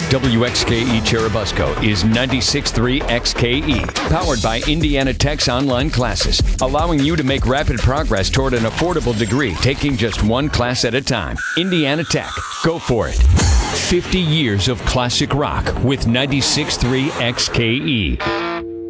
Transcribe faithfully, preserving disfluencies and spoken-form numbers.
W X K E Cherubusco is ninety-six point three X K E, powered by Indiana Tech's online classes, allowing you to make rapid progress toward an affordable degree, taking just one class at a time. Indiana Tech, go for it. fifty years of classic rock with ninety-six point three X K E.